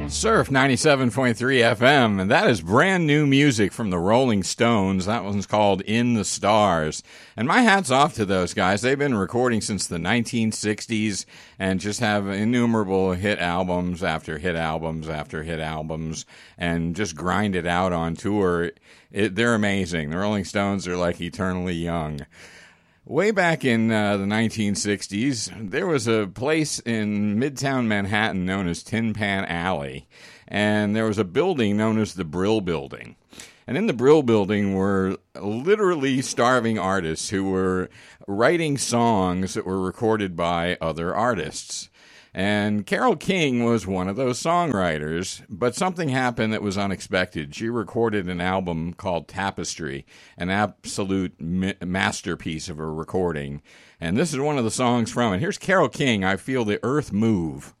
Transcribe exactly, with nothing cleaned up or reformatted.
Surf ninety-seven point three F M, and that is brand new music from the Rolling Stones. That one's called In the Stars. And my hat's off to those guys. They've been recording since the nineteen sixties and just have innumerable hit albums after hit albums after hit albums and just grind it out on tour. It, they're amazing. The Rolling Stones are like eternally young. Way back in uh, the nineteen sixties, there was a place in Midtown Manhattan known as Tin Pan Alley, and there was a building known as the Brill Building. And in the Brill Building were literally starving artists who were writing songs that were recorded by other artists. And Carole King was one of those songwriters, but something happened that was unexpected. She recorded an album called Tapestry, an absolute mi- masterpiece of a recording. And this is one of the songs from it. Here's Carole King, I Feel the Earth Move.